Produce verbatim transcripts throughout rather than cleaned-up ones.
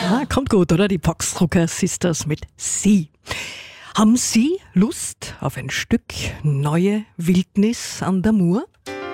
Ah, kommt gut, oder? Die Boxdrucker Sisters mit Sie. Haben Sie Lust auf ein Stück neue Wildnis an der Mur?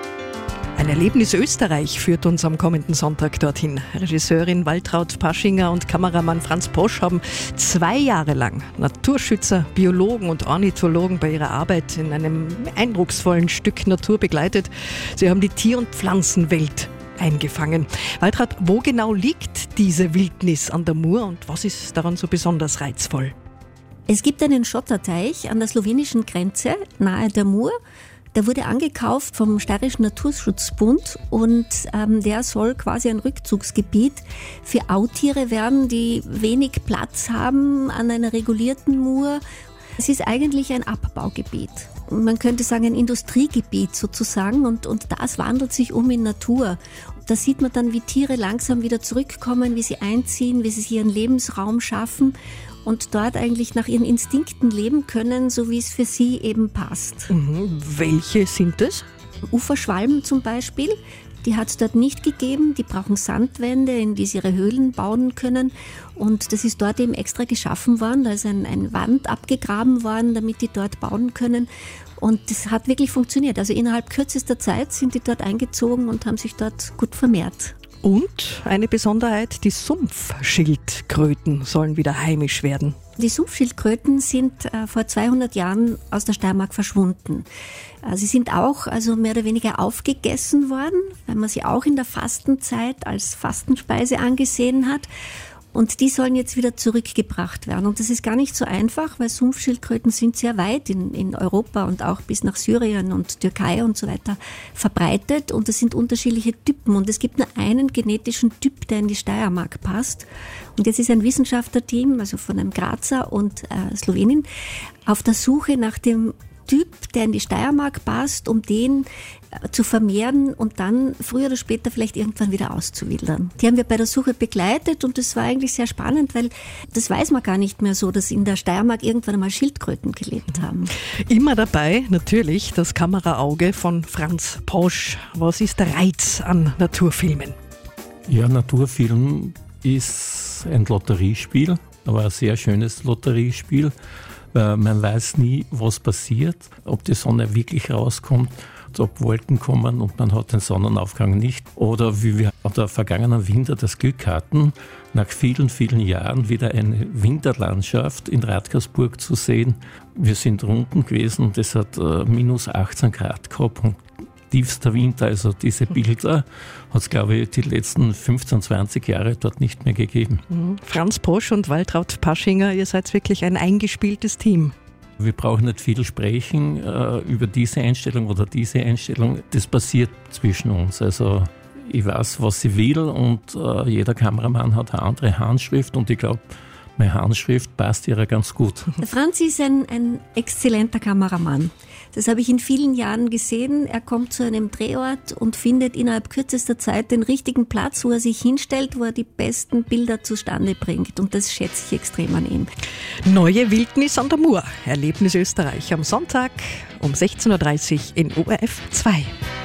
Ein Erlebnis Österreich führt uns am kommenden Sonntag dorthin. Regisseurin Waltraud Paschinger und Kameramann Franz Posch haben zwei Jahre lang Naturschützer, Biologen und Ornithologen bei ihrer Arbeit in einem eindrucksvollen Stück Natur begleitet. Sie haben die Tier- und Pflanzenwelt eingefangen. Waltraud, wo genau liegt diese Wildnis an der Mur und was ist daran so besonders reizvoll? Es gibt einen Schotterteich an der slowenischen Grenze nahe der Mur. Der wurde angekauft vom Steirischen Naturschutzbund und ähm, der soll quasi ein Rückzugsgebiet für Autiere werden, die wenig Platz haben an einer regulierten Mur. Es ist eigentlich ein Abbaugebiet. Man könnte sagen ein Industriegebiet sozusagen und, und das wandelt sich um in Natur. Da sieht man dann, wie Tiere langsam wieder zurückkommen, wie sie einziehen, wie sie sich ihren Lebensraum schaffen und dort eigentlich nach ihren Instinkten leben können, so wie es für sie eben passt. Mhm. Welche sind es? Uferschwalben zum Beispiel, die hat es dort nicht gegeben. Die brauchen Sandwände, in die sie ihre Höhlen bauen können. Und das ist dort eben extra geschaffen worden. Da ist ein, ein Wand abgegraben worden, damit die dort bauen können. Und das hat wirklich funktioniert. Also innerhalb kürzester Zeit sind die dort eingezogen und haben sich dort gut vermehrt. Und eine Besonderheit, die Sumpfschildkröten sollen wieder heimisch werden. Die Sumpfschildkröten sind äh, vor zweihundert Jahren aus der Steiermark verschwunden. Äh, sie sind auch also mehr oder weniger aufgegessen worden, weil man sie auch in der Fastenzeit als Fastenspeise angesehen hat. Und die sollen jetzt wieder zurückgebracht werden. Und das ist gar nicht so einfach, weil Sumpfschildkröten sind sehr weit in, in Europa und auch bis nach Syrien und Türkei und so weiter verbreitet. Und es sind unterschiedliche Typen. Und es gibt nur einen genetischen Typ, der in die Steiermark passt. Und jetzt ist ein Wissenschaftlerteam, also von einem Grazer und äh, Slowenien, auf der Suche nach dem Typ, der in die Steiermark passt, um den äh, zu vermehren und dann früher oder später vielleicht irgendwann wieder auszuwildern. Die haben wir bei der Suche begleitet und das war eigentlich sehr spannend, weil das weiß man gar nicht mehr so, dass in der Steiermark irgendwann einmal Schildkröten gelebt haben. Immer dabei natürlich das Kameraauge von Franz Posch. Was ist der Reiz an Naturfilmen? Ja, Naturfilm ist ein Lotteriespiel, aber ein sehr schönes Lotteriespiel. Man weiß nie, was passiert, ob die Sonne wirklich rauskommt, ob Wolken kommen und man hat den Sonnenaufgang nicht. Oder wie wir an der vergangenen Winter das Glück hatten, nach vielen, vielen Jahren wieder eine Winterlandschaft in Radkersburg zu sehen. Wir sind unten gewesen und es hat äh, minus achtzehn Grad gehabt und tiefster Winter, also diese Bilder hat es, glaube ich, die letzten fünfzehn, zwanzig Jahre dort nicht mehr gegeben. Franz Posch und Waltraud Paschinger, ihr seid wirklich ein eingespieltes Team. Wir brauchen nicht viel sprechen äh, über diese Einstellung oder diese Einstellung. Das passiert zwischen uns. Also ich weiß, was sie will und äh, jeder Kameramann hat eine andere Handschrift und ich glaube, meine Handschrift passt ihr ganz gut. Der Franz ist ein, ein exzellenter Kameramann. Das habe ich in vielen Jahren gesehen. Er kommt zu einem Drehort und findet innerhalb kürzester Zeit den richtigen Platz, wo er sich hinstellt, wo er die besten Bilder zustande bringt. Und das schätze ich extrem an ihm. Neue Wildnis an der Mur. Erlebnis Österreich am Sonntag um sechzehn Uhr dreißig in O R F zwei.